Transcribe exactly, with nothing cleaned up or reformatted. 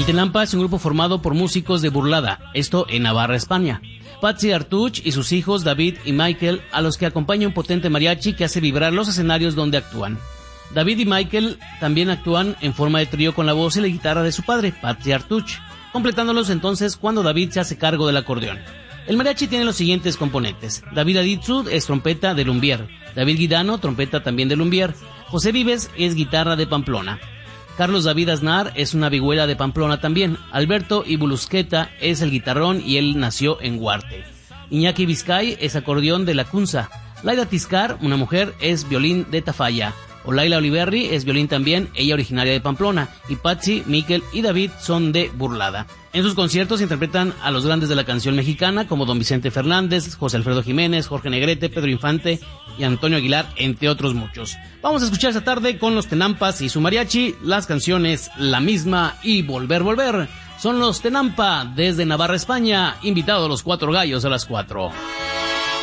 El Tenampa es un grupo formado por músicos de Burlada, esto en Navarra, España. Patsy Artuch y sus hijos David y Michael, a los que acompaña un potente mariachi que hace vibrar los escenarios donde actúan. David y Michael también actúan en forma de trío con la voz y la guitarra de su padre, Patsy Artuch, completándolos entonces cuando David se hace cargo del acordeón. El mariachi tiene los siguientes componentes: David Aditzud es trompeta de Lumbier, David Guidano, trompeta también de Lumbier, José Vives es guitarra de Pamplona, Carlos David Aznar es una vihuela de Pamplona también, Alberto Ibulusqueta es el guitarrón y él nació en Huarte, Iñaki Vizcay es acordeón de La Cunza, Laida Tiscar, una mujer, es violín de Tafalla, Olaila Oliverri es violín también, ella originaria de Pamplona, y Patsy, Miquel y David son de Burlada. En sus conciertos interpretan a los grandes de la canción mexicana como Don Vicente Fernández, José Alfredo Jiménez, Jorge Negrete, Pedro Infante y Antonio Aguilar, entre otros muchos. Vamos a escuchar esta tarde con los Tenampas y su mariachi las canciones La Misma y Volver, Volver. Son los Tenampa desde Navarra, España, invitados los Cuatro Gallos a las cuatro.